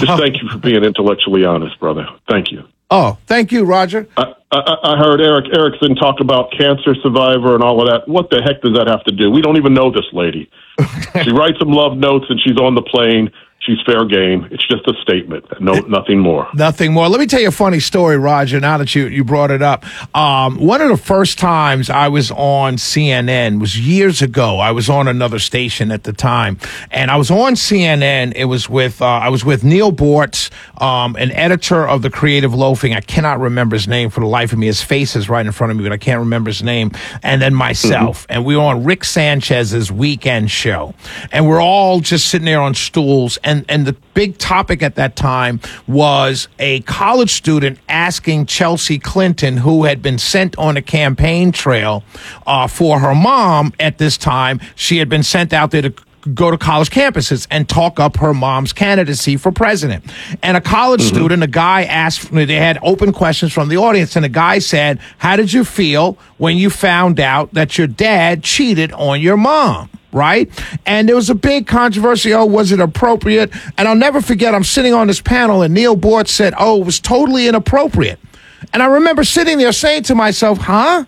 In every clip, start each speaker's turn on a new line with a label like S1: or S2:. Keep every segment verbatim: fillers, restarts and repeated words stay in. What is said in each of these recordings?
S1: Just thank you for being intellectually honest, brother. Thank you.
S2: Oh, thank you, Roger.
S1: I, I, I heard Eric Erickson talk about cancer survivor and all of that. What the heck does that have to do? We don't even know this lady. She writes some love notes and she's on the plane. She's fair game. It's just a statement. No, nothing more.
S2: Nothing more. Let me tell you a funny story, Roger, now that you, you brought it up. Um, one of the first times I was on C N N was years ago. I was on another station at the time, and I was on C N N. It was with, uh, I was with Neil Bortz, um, an editor of the Creative Loafing. I cannot remember his name for the life of me. His face is right in front of me, but I can't remember his name. And then myself. Mm-hmm. And we were on Rick Sanchez's weekend show. And we're all just sitting there on stools. And And, and the big topic at that time was a college student asking Chelsea Clinton, who had been sent on a campaign trail uh, for her mom at this time. She had been sent out there to go to college campuses and talk up her mom's candidacy for president. And a college mm-hmm. student, a guy asked, they had open questions from the audience, and the guy said, how did you feel when you found out that your dad cheated on your mom? Right? And there was a big controversy. Oh, was it appropriate? And I'll never forget, I'm sitting on this panel and Neil Bortz said, oh, it was totally inappropriate. And I remember sitting there saying to myself, huh?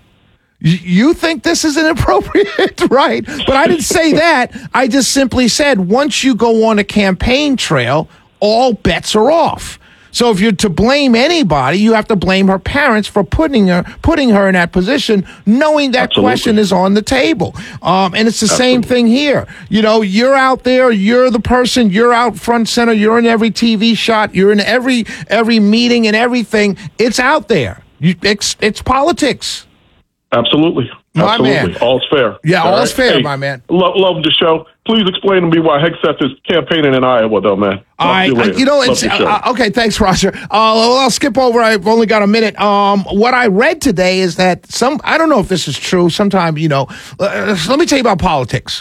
S2: You think this is inappropriate, right? But I didn't say that. I just simply said, once you go on a campaign trail, all bets are off. So if you're to blame anybody, you have to blame her parents for putting her putting her in that position, knowing that
S1: Absolutely.
S2: question is on the table. Um, and it's the
S1: Absolutely.
S2: same thing here. You know, you're out there, you're the person, you're out front center, you're in every T V shot, you're in every every meeting and everything. It's out there. You, it's it's politics.
S1: Absolutely.
S2: My
S1: Absolutely.
S2: man.
S1: All's fair.
S2: Yeah,
S1: All
S2: all's
S1: right.
S2: fair,
S1: Hey,
S2: my man.
S1: Love, love the show. Please explain to me why Hegseth is campaigning in Iowa, though, man.
S2: I,
S1: you,
S2: I, you know, it's uh, okay. Thanks, Roger. Uh, well, I'll skip over. I've only got a minute. Um, what I read today is that some, I don't know if this is true. Sometimes, you know, uh, let me tell you about politics.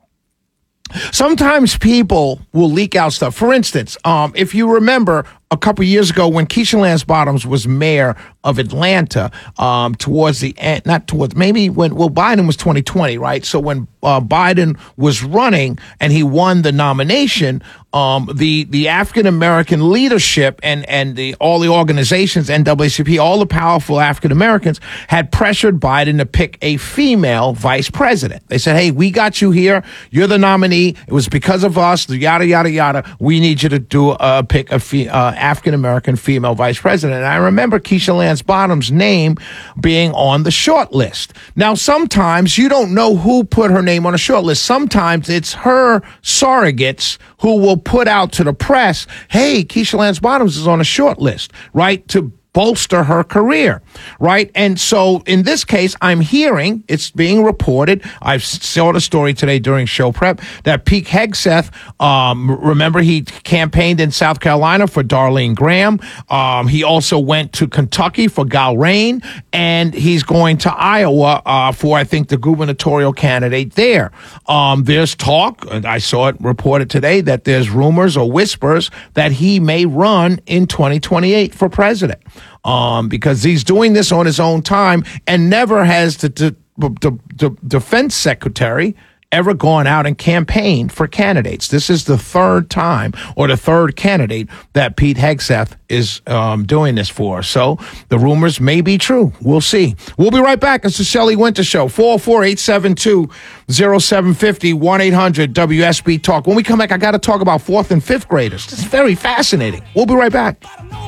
S2: Sometimes people will leak out stuff. For instance, um, if you remember a couple years ago when Keisha Lance Bottoms was mayor of Atlanta, um, towards the end, not towards, maybe when, well, Biden was twenty twenty, right? So when uh, Biden was running and he won the nomination, um, the, the African-American leadership and, and the, all the organizations, N double A C P, all the powerful African-Americans had pressured Biden to pick a female vice president. They said, hey, we got you here. You're the nominee. It was because of us, yada, yada, yada. We need you to do, uh, pick a fe- uh, African-American female vice president. And I remember Keisha Lance Bottoms' name being on the short list. Now, sometimes you don't know who put her name on a short list. Sometimes it's her surrogates who will put out to the press, hey, Keisha Lance Bottoms is on a short list, right, to bolster her career, right? And so in this case, I'm hearing, it's being reported, I saw the story today during show prep, that Pete Hegseth, um, remember he campaigned in South Carolina for Darlene Graham. Um, he also went to Kentucky for Gal Rain, and he's going to Iowa uh, for, I think, the gubernatorial candidate there. Um, there's talk, and I saw it reported today, that there's rumors or whispers that he may run in twenty twenty-eight for president. Um, because he's doing this on his own time, and never has the, the, the, the defense secretary ever gone out and campaigned for candidates. This is the third time or the third candidate that Pete Hegseth is um, doing this for. So the rumors may be true. We'll see. We'll be right back. It's the Shelley Winter Show. four oh four, eight seven two, oh seven five oh, one eight hundred W S B Talk. When we come back, I got to talk about fourth and fifth graders. It's very fascinating. We'll be right back.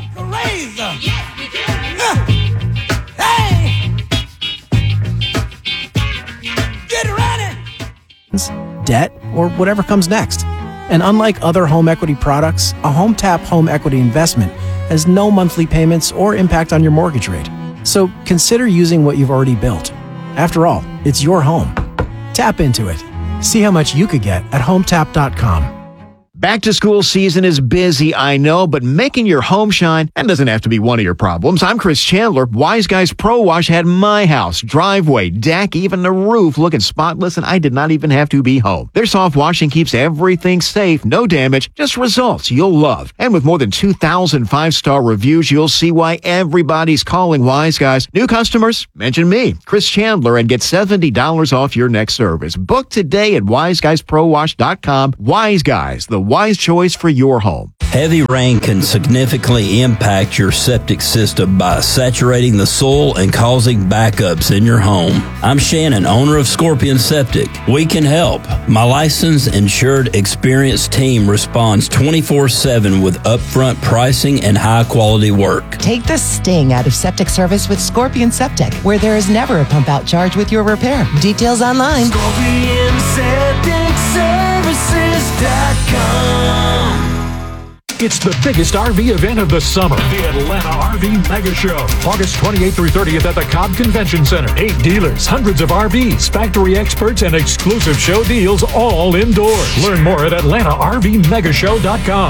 S3: Debt, or whatever comes next. And unlike other home equity products, a HomeTap home equity investment has no monthly payments or impact on your mortgage rate. So consider using what you've already built. After all, it's your home. Tap into it. See how much you could get at home tap dot com.
S4: Back to school season is busy, I know, but making your home shine, that doesn't have to be one of your problems. I'm Chris Chandler. Wise Guys Pro Wash had my house, driveway, deck, even the roof looking spotless, and I did not even have to be home. Their soft washing keeps everything safe, no damage, just results you'll love. And with more than two thousand five-star reviews, you'll see why everybody's calling Wise Guys. New customers, mention me, Chris Chandler, and get seventy dollars off your next service. Book today at wise guys pro wash dot com. Wise Guys, the wise choice for your home.
S5: Heavy rain can significantly impact your septic system by saturating the soil and causing backups in your home. I'm Shannon, owner of Scorpion Septic. We can help. My licensed, insured, experienced team responds twenty-four seven with upfront pricing and high-quality work.
S6: Take the sting out of septic service with Scorpion Septic, where there is never a pump-out charge with your repair. Details online.
S7: Scorpion Septic Services dot com.
S8: It's the biggest R V event of the summer, the Atlanta R V Mega Show. August twenty-eighth through thirtieth at the Cobb Convention Center. Eight dealers, hundreds of R Vs, factory experts, and exclusive show deals all indoors. Learn more at Atlanta R V Mega Show dot com.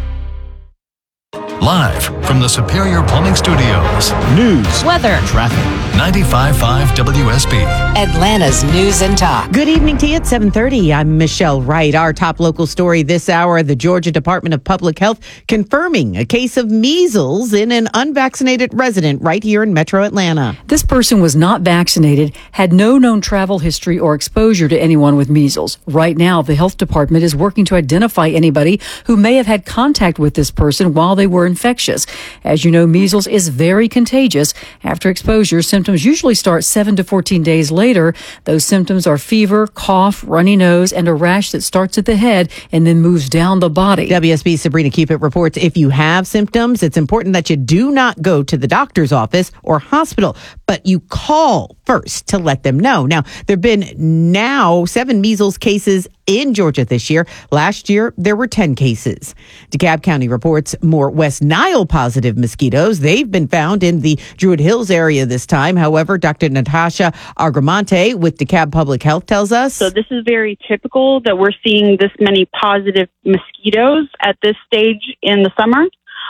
S9: Live from the Superior Plumbing Studios.
S10: News,
S11: weather,
S9: traffic. ninety-five point five W S B.
S11: Atlanta's News and Talk.
S12: Good evening to you at seven thirty. I'm Michelle Wright. Our top local story this hour, the Georgia Department of Public Health confirming a case of measles in an unvaccinated resident right here in Metro Atlanta.
S13: This person was not vaccinated, had no known travel history or exposure to anyone with measles. Right now, the health department is working to identify anybody who may have had contact with this person while they were infectious. As you know, measles is very contagious. After exposure, symptoms usually start seven to fourteen days later. Those symptoms are fever, cough, runny nose, and a rash that starts at the head and then moves down the body.
S12: W S B's Sabrina Cupid reports if you have symptoms, it's important that you do not go to the doctor's office or hospital, but you call first to let them know. Now, there have been now seven measles cases in Georgia this year. Last year, there were ten cases. DeKalb County reports more West Nile positive mosquitoes. They've been found in the Druid Hills area this time. However, Doctor Natasha Argamonte with DeKalb Public Health tells us.
S14: So this is very typical that we're seeing this many positive mosquitoes at this stage in the summer.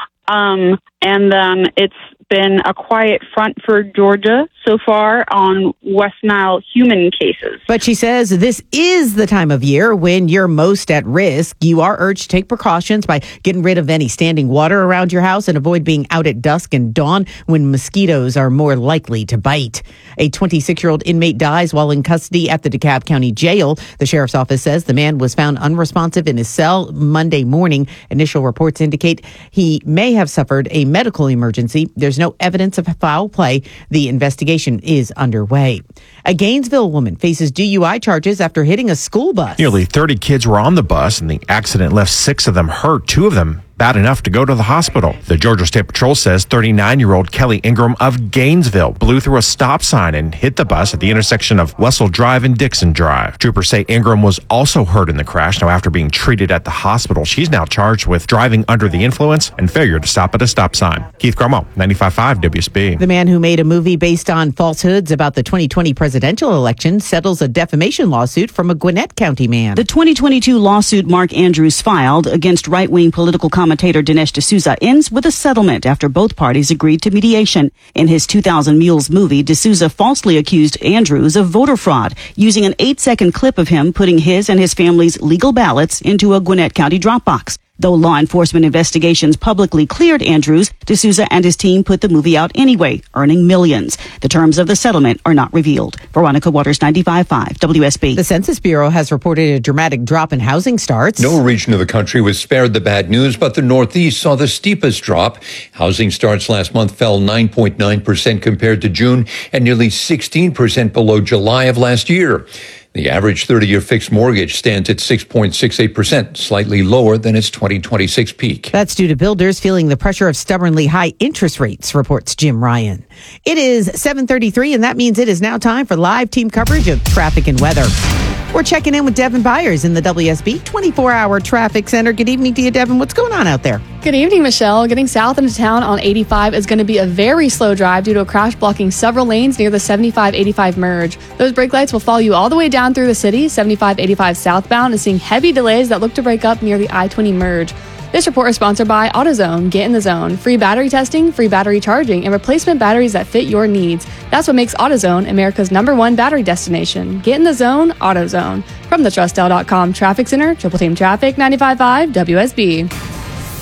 S14: Um, and then it's been a quiet front for Georgia so far on West Nile human cases.
S12: But she says this is the time of year when you're most at risk. You are urged to take precautions by getting rid of any standing water around your house and avoid being out at dusk and dawn when mosquitoes are more likely to bite. A twenty-six-year-old inmate dies while in custody at the DeKalb County Jail. The sheriff's office says the man was found unresponsive in his cell Monday morning. Initial reports indicate he may have suffered a medical emergency. There's no evidence of foul play. The investigation is underway. A Gainesville woman faces D U I charges after hitting a school bus.
S15: Nearly thirty kids were on the bus, and the accident left six of them hurt, two of them bad enough to go to the hospital. The Georgia State Patrol says thirty-nine-year-old Kelly Ingram of Gainesville blew through a stop sign and hit the bus at the intersection of Wessel Drive and Dixon Drive. Troopers say Ingram was also hurt in the crash. Now, after being treated at the hospital, she's now charged with driving under the influence and failure to stop at a stop sign. Keith Gromo, ninety-five point five W S B.
S12: The man who made a movie based on falsehoods about the twenty twenty presidential election settles a defamation lawsuit from a Gwinnett County man.
S16: The twenty twenty-two lawsuit Mark Andrews filed against right-wing political commentator Dinesh D'Souza ends with a settlement after both parties agreed to mediation. In his two thousand Mules movie, D'Souza falsely accused Andrews of voter fraud, using an eight-second clip of him putting his and his family's legal ballots into a Gwinnett County drop box. Though law enforcement investigations publicly cleared Andrews, D'Souza and his team put the movie out anyway, earning millions. The terms of the settlement are not revealed. Veronica Waters, ninety-five point five W S B.
S12: The Census Bureau has reported a dramatic drop in housing starts.
S17: No region of the country was spared the bad news, but the Northeast saw the steepest drop. Housing starts last month fell nine point nine percent compared to June and nearly sixteen percent below July of last year. The average thirty-year fixed mortgage stands at six point six eight percent, slightly lower than its twenty twenty-six peak.
S12: That's due to builders feeling the pressure of stubbornly high interest rates, reports Jim Ryan. It is seven thirty-three, and that means it is now time for live team coverage of traffic and weather. We're checking in with Devin Byers in the W S B twenty-four hour traffic center. Good evening to you, Devin. What's going on out there?
S18: Good evening, Michelle. Getting south into town on eighty-five is going to be a very slow drive due to a crash blocking several lanes near the seventy-five eighty-five merge. Those brake lights will follow you all the way down through the city. seventy-five eighty-five southbound is seeing heavy delays that look to break up near the I twenty merge. This report is sponsored by AutoZone. Get in the zone. Free battery testing, free battery charging, and replacement batteries that fit your needs. That's what makes AutoZone America's number one battery destination. Get in the zone, AutoZone. From the Trustel dot com Traffic Center, Triple Team Traffic, ninety-five point five W S B.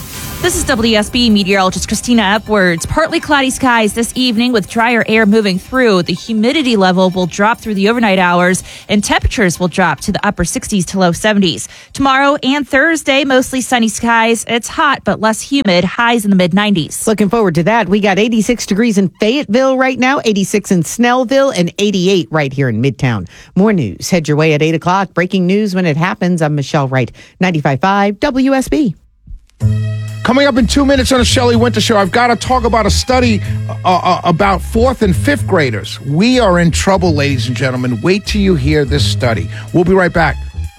S10: This is W S B meteorologist Christina Upwards. Partly cloudy skies this evening with drier air moving through. The humidity level will drop through the overnight hours and temperatures will drop to the upper sixties to low seventies. Tomorrow and Thursday, mostly sunny skies. It's hot but less humid, highs in the mid nineties.
S12: Looking forward to that. We got eighty-six degrees in Fayetteville right now, eighty-six in Snellville, and eighty-eight right here in Midtown. More news. Head your way at eight o'clock. Breaking news when it happens. I'm Michelle Wright, ninety-five point five W S B.
S2: Coming up in two minutes on the Shelley Winter Show, I've got to talk about a study uh, uh, about fourth and fifth graders. We are in trouble, ladies and gentlemen. Wait till you hear this study. We'll be right back.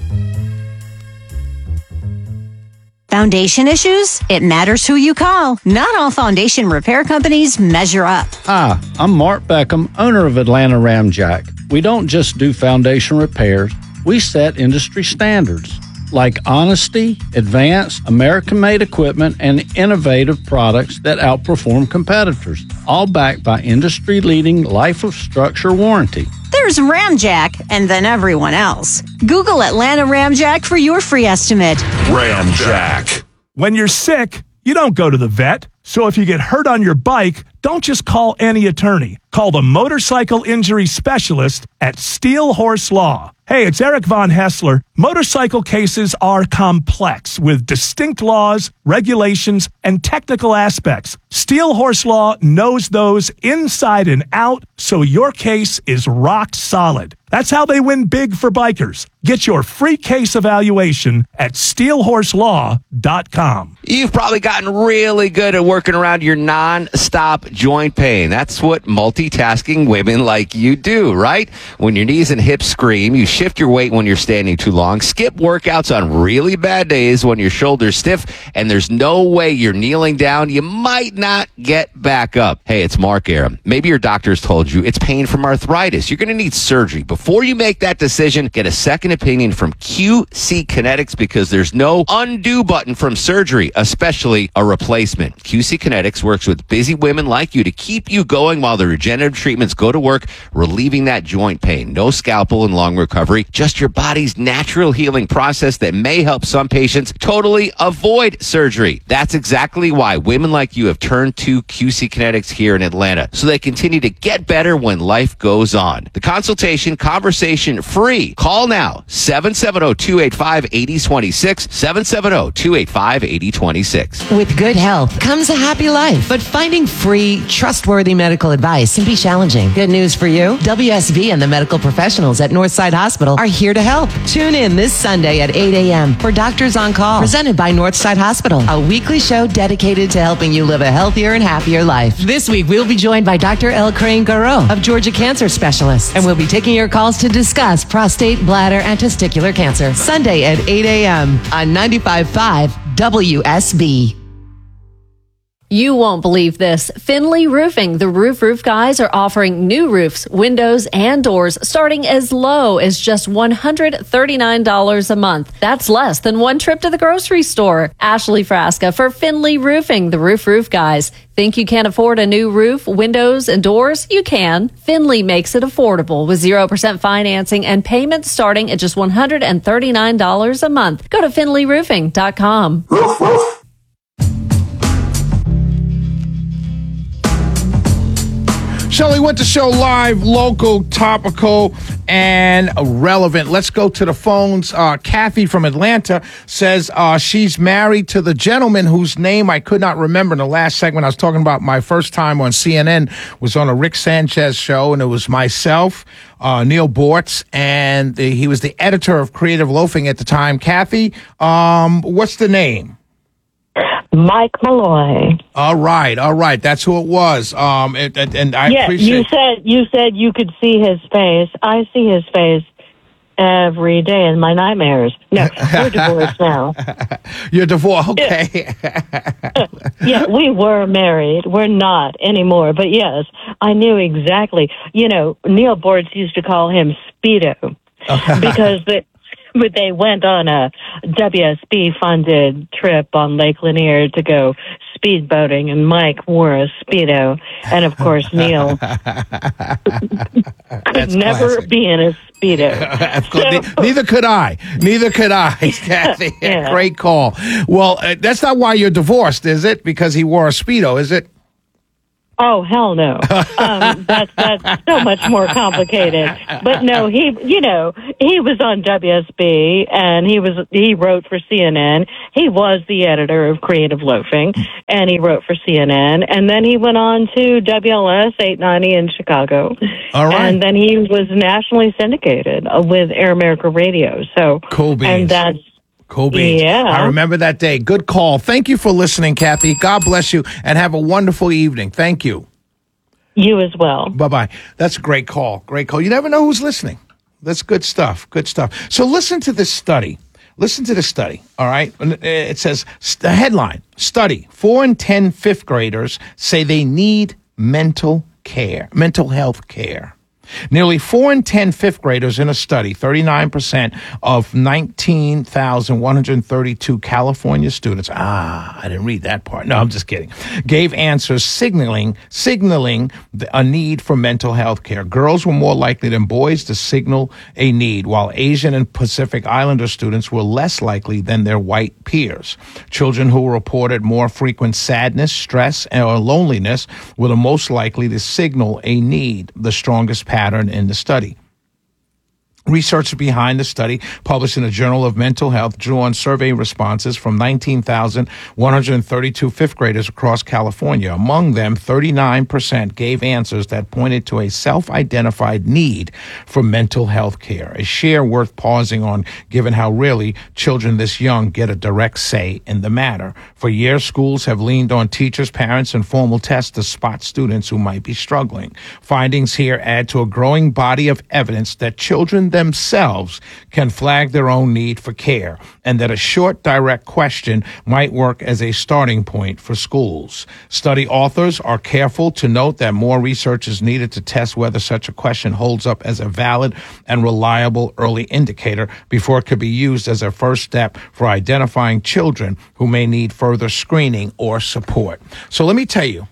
S19: Foundation issues? It matters who you call. Not all foundation repair companies measure up.
S20: Hi, I'm Mark Beckham, owner of Atlanta Ramjack. We don't just do foundation repairs, we set industry standards like honesty, advanced, American-made equipment, and innovative products that outperform competitors, all backed by industry-leading life of structure warranty.
S19: There's Ramjack, and then everyone else. Google Atlanta Ramjack for your free estimate.
S21: Ramjack. When you're sick, you don't go to the vet. So if you get hurt on your bike, don't just call any attorney. Call the motorcycle injury specialist at Steel Horse Law. Hey, it's Eric Von Hessler. Motorcycle cases are complex with distinct laws, regulations, and technical aspects. Steel Horse Law knows those inside and out, so your case is rock solid. That's how they win big for bikers. Get your free case evaluation at steel horse law dot com.
S22: You've probably gotten really good at working around your non-stop joint pain. That's what multitasking women like you do, right? When your knees and hips scream, you shift your weight when you're standing too long, skip workouts on really bad days when your shoulder's stiff, and there's no way you're kneeling down. You might not get back up. Hey, it's Mark Aram. Maybe your doctor's told you it's pain from arthritis. You're going to need surgery. Before you make that decision, get a second opinion from Q C Kinetics because there's no undo button from surgery, especially a replacement. Q C Kinetics works with busy women like you to keep you going while the regenerative treatments go to work, relieving that joint pain. No scalpel and long recovery, just your body's natural healing process that may help some patients totally avoid surgery. That's exactly why women like you have turned to Q C Kinetics here in Atlanta, so they continue to get better when life goes on. The consultation, conversation free. Call now, seven seven zero, two eight five, eight zero two six, seven seven zero, two eight five, eight zero two six.
S6: With good health comes a happy life, but finding free, trustworthy medical advice can be challenging. Good news for you. W S B and the medical professionals at Northside Hospital are here to help. Tune in this Sunday at eight a.m. for Doctors on Call, presented by Northside Hospital, a weekly show dedicated to helping you live a healthier and happier life. This week, we'll be joined by Doctor L. Crane Garreau of Georgia Cancer Specialists, and we'll be taking your calls to discuss prostate, bladder, and testicular cancer. Sunday at eight a.m. on ninety-five point five W S B.
S23: You won't believe this. Finley Roofing, the Roof Roof guys, are offering new roofs, windows, and doors starting as low as just one hundred thirty-nine dollars a month. That's less than one trip to the grocery store. Ashley Frasca for Finley Roofing, the Roof Roof guys. Think you can't afford a new roof, windows, and doors? You can. Finley makes it affordable with zero percent financing and payments starting at just one hundred thirty-nine dollars a month. Go to finley roofing dot com.
S2: Roof, roof. Shelley Winter Show live, local, topical, and relevant. Let's go to the phones. Uh, Kathy from Atlanta says uh, she's married to the gentleman whose name I could not remember in the last segment. I was talking about my first time on C N N was on a Rick Sanchez show, and it was myself, uh, Neil Bortz, and the, he was the editor of Creative Loafing at the time. Kathy, um, what's the name?
S24: Mike Malloy.
S2: All right, all right. That's who it was. Um, and, and, and I
S24: yeah,
S2: appreciate.
S24: you said you said you could see his face. I see his face every day in my nightmares. No, we're divorced now.
S2: You're divorced, okay?
S24: Yeah, we were married. We're not anymore. But yes, I knew exactly. You know, Neil Bortz used to call him Speedo because the. But they went on a W S B-funded trip on Lake Lanier to go speedboating, and Mike wore a Speedo. And, of course, Neil could never
S2: classic.
S24: be in a Speedo.
S2: Of course, ne- Neither could I. Neither could I, Kathy.
S24: Yeah.
S2: Great call. Well, uh, that's not why you're divorced, is it? Because he wore a Speedo, is it?
S24: Oh, hell no. Um, that's, that's so much more complicated. But no, he, you know, he was on W S B and he was, he wrote for C N N. He was the editor of Creative Loafing and he wrote for C N N. And then he went on to W L S eight ninety in Chicago.
S2: All right.
S24: And then he was nationally syndicated uh, with Air America Radio. So,
S2: Cool beans.
S24: and that's,
S2: Cool beans.
S24: Yeah.
S2: I remember that day. Good call. Thank you for listening, Kathy. God bless you and have a wonderful evening. Thank you.
S24: You as well.
S2: Bye-bye. That's a great call. Great call. You never know who's listening. That's good stuff. Good stuff. So listen to this study. Listen to this study, all right? It says, the headline, study, four and ten fifth graders say they need mental care, mental health care. Nearly four in ten fifth graders in a study, thirty-nine percent of nineteen thousand one hundred thirty-two California students, ah, I didn't read that part. No, I'm just kidding, gave answers signaling, signaling a need for mental health care. Girls were more likely than boys to signal a need, while Asian and Pacific Islander students were less likely than their white peers. Children who reported more frequent sadness, stress, or loneliness were the most likely to signal a need, the strongest pattern in the study. Research behind the study, published in the Journal of Mental Health, drew on survey responses from nineteen thousand one hundred thirty-two fifth graders across California. Among them, thirty-nine percent gave answers that pointed to a self-identified need for mental health care, a share worth pausing on given how rarely children this young get a direct say in the matter. For years, schools have leaned on teachers, parents, and formal tests to spot students who might be struggling. Findings here add to a growing body of evidence that children themselves can flag their own need for care, and that a short, direct question might work as a starting point for schools. Study authors are careful to note that more research is needed to test whether such a question holds up as a valid and reliable early indicator before it could be used as a first step for identifying children who may need further screening or support. So let me tell you,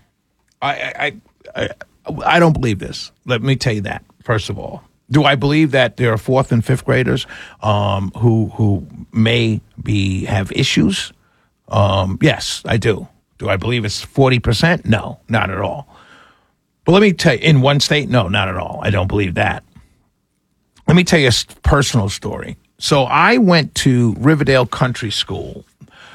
S2: I, I, I, I don't believe this. Let me tell you that, first of all. Do I believe that there are fourth and fifth graders um, who who may be have issues? Um, yes, I do. Do I believe it's forty percent? No, not at all. But let me tell you, in one state, no, not at all. I don't believe that. Let me tell you a personal story. So I went to Riverdale Country School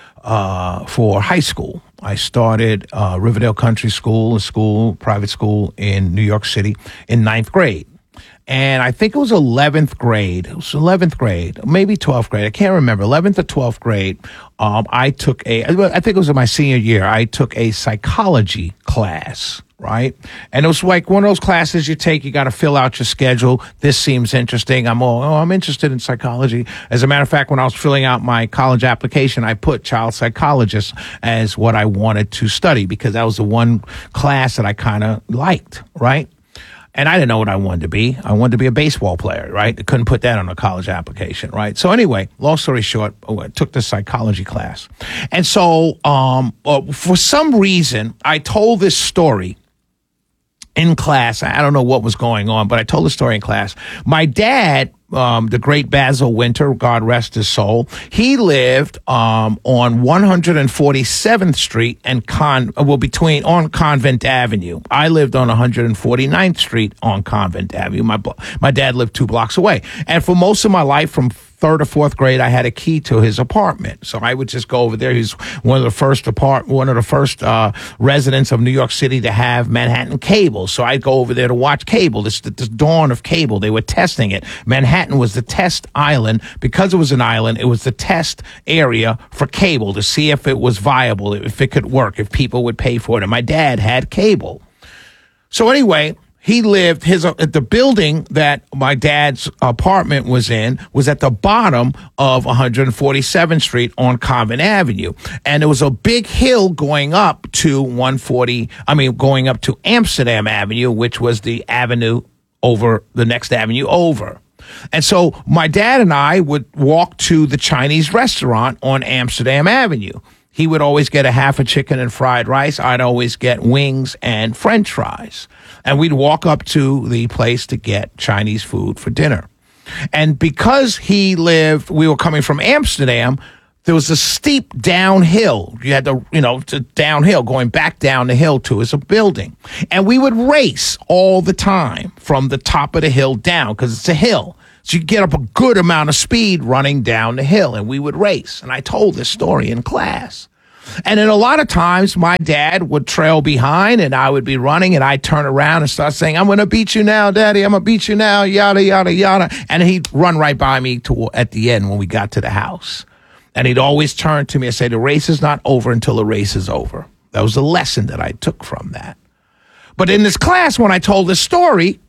S2: uh, for high school. I started uh, Riverdale Country School, a school, private school in New York City, in ninth grade. And I think it was eleventh grade. It was eleventh grade, maybe twelfth grade. I can't remember. eleventh or twelfth grade. Um, I took a, I think it was in my senior year, I took a psychology class, right? And it was like one of those classes you take, you got to fill out your schedule. This seems interesting. I'm all, oh, I'm interested in psychology. As a matter of fact, when I was filling out my college application, I put child psychologist as what I wanted to study because that was the one class that I kind of liked, right? And I didn't know what I wanted to be. I wanted to be a baseball player, right? I couldn't put that on a college application, right? So anyway, long story short, I took this psychology class. And so um, uh, for some reason, I told this story in class. I don't know what was going on, but I told the story in class. My dad, um, the great Basil Winter, God rest his soul, he lived um, on one hundred forty-seventh Street and Con, well, between on Convent Avenue. I lived on one hundred forty-ninth Street on Convent Avenue. My my dad lived two blocks away, and for most of my life, from third or fourth grade, I had a key to his apartment. So I would just go over there. He's one of the first apart, one of the first uh, residents of New York City to have Manhattan cable. So I'd go over there to watch cable. This the, the dawn of cable. They were testing it. Manhattan was the test island. Because it was an island, it was the test area for cable to see if it was viable, if it could work, if people would pay for it. And my dad had cable. So anyway, he lived his uh, the building that my dad's apartment was in was at the bottom of one hundred forty-seventh Street on Convent Avenue, and there was a big hill going up to one forty. I mean, going up to Amsterdam Avenue, which was the avenue over the next avenue over. And so my dad and I would walk to the Chinese restaurant on Amsterdam Avenue. He would always get a half a chicken and fried rice. I'd always get wings and French fries. And we'd walk up to the place to get Chinese food for dinner. And because he lived, we were coming from Amsterdam, there was a steep downhill. You had to, you know, to downhill, going back down the hill to his building. And we would race all the time from the top of the hill down because it's a hill. So you get up a good amount of speed running down the hill, and we would race. And I told this story in class. And then a lot of times my dad would trail behind and I would be running and I'd turn around and start saying, I'm going to beat you now, Daddy. I'm going to beat you now, yada, yada, yada. And he'd run right by me to, at the end when we got to the house. And he'd always turn to me and say, the race is not over until the race is over. That was a lesson that I took from that. But in this class, when I told this story,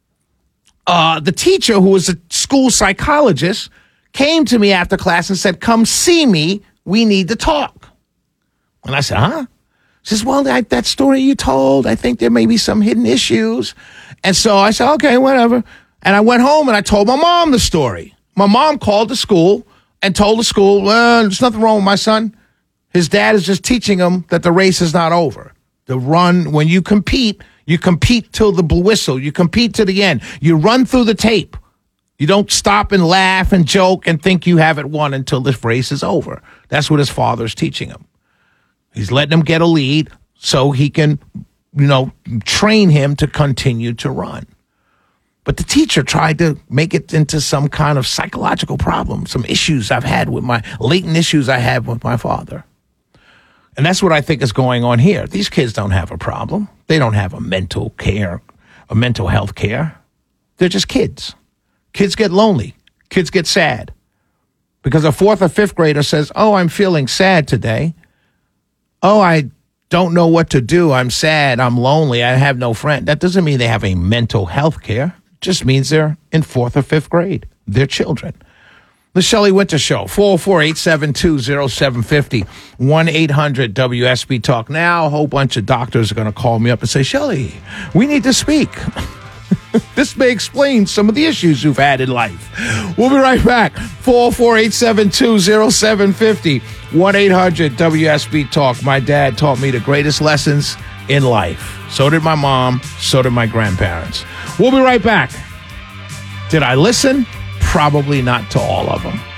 S2: uh, the teacher, who was a school psychologist, came to me after class and said, come see me. We need to talk. And I said, huh? She says, well, that, that story you told, I think there may be some hidden issues. And so I said, okay, whatever. And I went home and I told my mom the story. My mom called the school and told the school, well, there's nothing wrong with my son. His dad is just teaching him that the race is not over. The run, when you compete, you compete till the whistle. You compete to the end. You run through the tape. You don't stop and laugh and joke and think you have it won until this race is over. That's what his father's teaching him. He's letting him get a lead so he can, you know, train him to continue to run. But the teacher tried to make it into some kind of psychological problem, some issues I've had with my, latent issues I have with my father. And that's what I think is going on here. These kids don't have a problem. They don't have a mental care, a mental health care. They're just kids. Kids get lonely. Kids get sad. Because a fourth or fifth grader says, oh, I'm feeling sad today. Oh, I don't know what to do. I'm sad. I'm lonely. I have no friend. That doesn't mean they have a mental health care. It just means they're in fourth or fifth grade. They're children. The Shelley Winter Show, four oh four, eight seven two, oh seven five oh, one eight hundred W S B Talk. Now a whole bunch of doctors are going to call me up and say, Shelley, we need to speak. This may explain some of the issues you've had in life. We'll be right back. four oh four, eight seven two, oh seven five oh, one eight hundred W S B Talk. My dad taught me the greatest lessons in life. So did my mom. So did my grandparents. We'll be right back. Did I listen? Probably not to all of them.